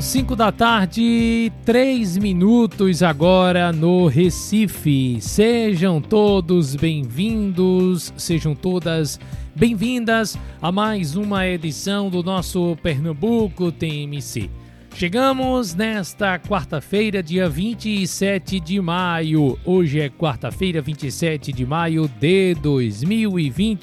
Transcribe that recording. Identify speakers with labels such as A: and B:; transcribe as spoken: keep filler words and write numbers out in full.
A: Cinco da tarde, três minutos agora no Recife. Sejam todos bem-vindos, sejam todas bem-vindas a mais uma edição do nosso Pernambuco T M C. Chegamos nesta quarta-feira, dia vinte e sete de maio. Hoje é quarta-feira, vinte e sete de maio de dois mil e vinte.